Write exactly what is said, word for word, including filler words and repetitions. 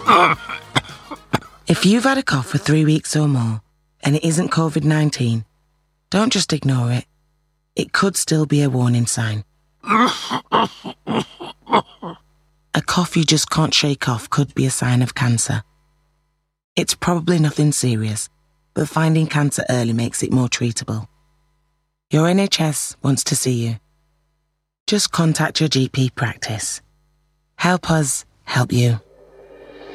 If you've had a cough for three weeks or more and it isn't COVID nineteen, don't just ignore it. It could still be a warning sign. A cough you just can't shake off could be a sign of cancer. It's probably nothing serious, but finding cancer early makes it more treatable. Your N H S wants to see you. Just contact your G P practice. Help us help you.